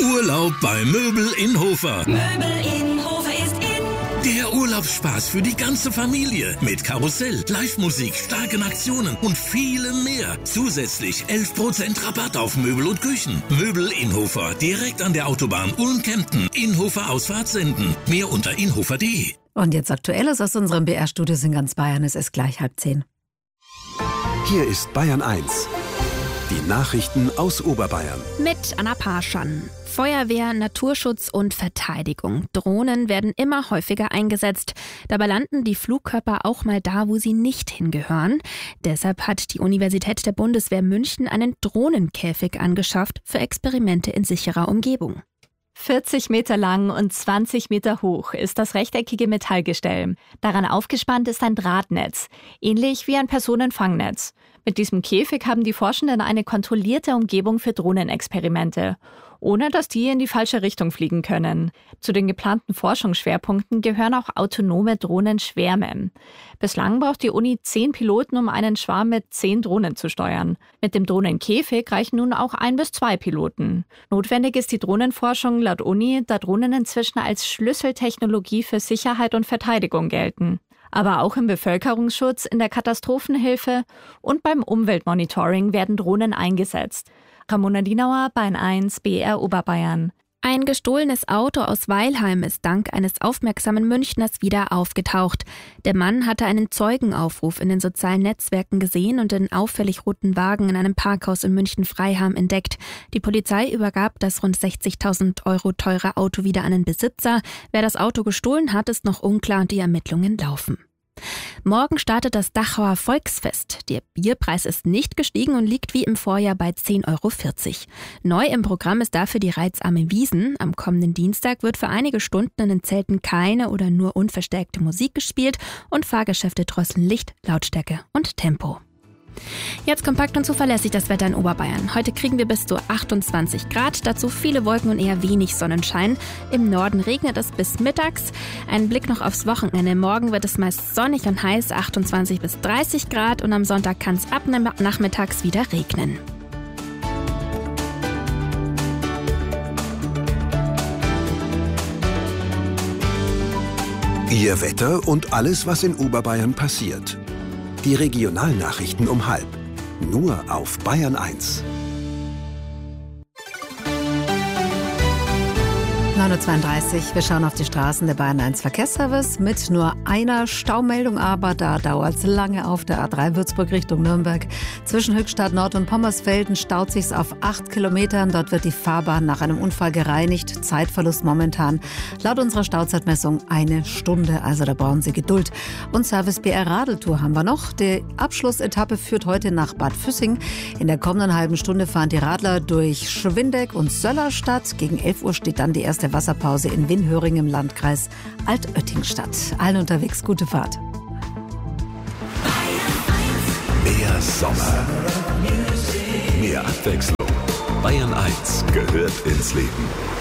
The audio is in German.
Urlaub bei Möbel in Hofer. Möbel in Hofer ist in. Der Urlaubsspaß für die ganze Familie. Mit Karussell, Live-Musik, starken Aktionen und vielem mehr. Zusätzlich 11% Rabatt auf Möbel und Küchen. Möbel in Hofer, direkt an der Autobahn Ulm-Kempten. Inhofer Ausfahrt senden. Mehr unter inhofer.de. Und jetzt Aktuelles aus unserem BR-Studios in ganz Bayern. Es ist gleich 9:30. Hier ist Bayern 1. Die Nachrichten aus Oberbayern. Mit Anna Parschan. Feuerwehr, Naturschutz und Verteidigung. Drohnen werden immer häufiger eingesetzt. Dabei landen die Flugkörper auch mal da, wo sie nicht hingehören. Deshalb hat die Universität der Bundeswehr München einen Drohnenkäfig angeschafft für Experimente in sicherer Umgebung. 40 Meter lang und 20 Meter hoch ist das rechteckige Metallgestell. Daran aufgespannt ist ein Drahtnetz, ähnlich wie ein Personenfangnetz. Mit diesem Käfig haben die Forschenden eine kontrollierte Umgebung für Drohnenexperimente, ohne dass die in die falsche Richtung fliegen können. Zu den geplanten Forschungsschwerpunkten gehören auch autonome Drohnenschwärme. Bislang braucht die Uni 10 Piloten, um einen Schwarm mit 10 Drohnen zu steuern. Mit dem Drohnenkäfig reichen nun auch 1 bis 2 Piloten. Notwendig ist die Drohnenforschung laut Uni, da Drohnen inzwischen als Schlüsseltechnologie für Sicherheit und Verteidigung gelten. Aber auch im Bevölkerungsschutz, in der Katastrophenhilfe und beim Umweltmonitoring werden Drohnen eingesetzt. Ramona Dienauer, Bayern 1, BR Oberbayern. Ein gestohlenes Auto aus Weilheim ist dank eines aufmerksamen Münchners wieder aufgetaucht. Der Mann hatte einen Zeugenaufruf in den sozialen Netzwerken gesehen und den auffällig roten Wagen in einem Parkhaus in München-Freiham entdeckt. Die Polizei übergab das rund 60.000 € teure Auto wieder an den Besitzer. Wer das Auto gestohlen hat, ist noch unklar und die Ermittlungen laufen. Morgen startet das Dachauer Volksfest. Der Bierpreis ist nicht gestiegen und liegt wie im Vorjahr bei 10,40 €. Neu im Programm ist dafür die reizarme Wiesn. Am kommenden Dienstag wird für einige Stunden in den Zelten keine oder nur unverstärkte Musik gespielt und Fahrgeschäfte drosseln Licht, Lautstärke und Tempo. Jetzt kompakt und zuverlässig das Wetter in Oberbayern. Heute kriegen wir bis zu 28 Grad, dazu viele Wolken und eher wenig Sonnenschein. Im Norden regnet es bis mittags. Ein Blick noch aufs Wochenende. Morgen wird es meist sonnig und heiß, 28 bis 30 Grad und am Sonntag kann es ab nachmittags wieder regnen. Ihr Wetter und alles, was in Oberbayern passiert. Die Regionalnachrichten um 12:30. Nur auf Bayern 1. 9:32 Uhr. Wir schauen auf die Straßen der Bayern 1 Verkehrsservice mit nur einer Staumeldung, aber da dauert es lange auf der A3 Würzburg Richtung Nürnberg. Zwischen Höchstadt Nord und Pommersfelden staut sich's auf 8 Kilometern. Dort wird die Fahrbahn nach einem Unfall gereinigt. Zeitverlust momentan laut unserer Stauzeitmessung 1 Stunde. Also da brauchen Sie Geduld. Und Service BR Radeltour haben wir noch. Die Abschlussetappe führt heute nach Bad Füssing. In der kommenden halben Stunde fahren die Radler durch Schwindeck und Söllerstadt. Gegen 11 Uhr steht dann die erste Wasserpause in Winhöring im Landkreis Altötting statt. Allen unterwegs gute Fahrt. Mehr Sommer, mehr Abwechslung. Bayern 1 gehört ins Leben.